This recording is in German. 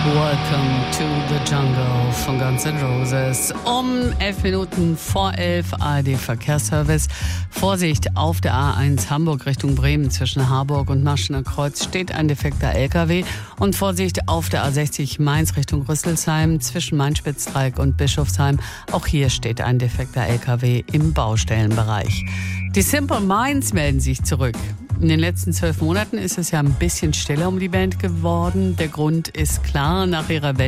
Welcome to the Jungle von Guns N' Roses. Um 11 Minuten vor 11 ARD-Verkehrsservice. Vorsicht, auf der A1 Hamburg Richtung Bremen zwischen Harburg und Maschener Kreuz steht ein defekter LKW. Und Vorsicht, auf der A60 Mainz Richtung Rüsselsheim zwischen Main-Spitz-Dreieck und Bischofsheim. Auch hier steht ein defekter LKW im Baustellenbereich. Die Simple Minds melden sich zurück. In den letzten 12 Monaten ist es ja ein bisschen stiller um die Band geworden. Der Grund ist klar, nach ihrer